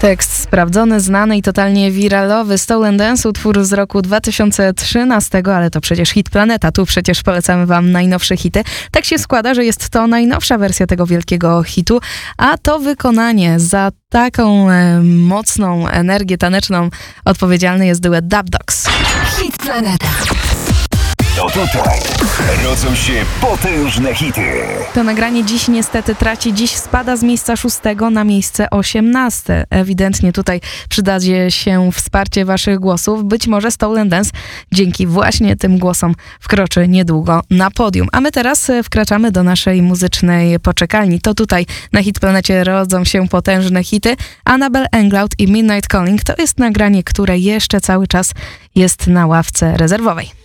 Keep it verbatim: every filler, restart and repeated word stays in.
Tekst sprawdzony, znany i totalnie wiralowy Stolen Dance, utwór z roku dwa tysiące trzynastego, ale to przecież hit Planeta, tu przecież polecamy wam najnowsze hity. Tak się składa, że jest to najnowsza wersja tego wielkiego hitu, a to wykonanie za taką e, mocną energię taneczną odpowiedzialny jest duet Dub Dogs. Hit Planeta. To tutaj rodzą się potężne hity. To nagranie dziś niestety traci, dziś spada z miejsca szóstego na miejsce osiemnaste. Ewidentnie tutaj przydaje się wsparcie waszych głosów. Być może Stolen Dance dzięki właśnie tym głosom wkroczy niedługo na podium. A my teraz wkraczamy do naszej muzycznej poczekalni. To tutaj na Hit Planecie rodzą się potężne hity. Annabel Englund i Midnight Calling to jest nagranie, które jeszcze cały czas jest na ławce rezerwowej.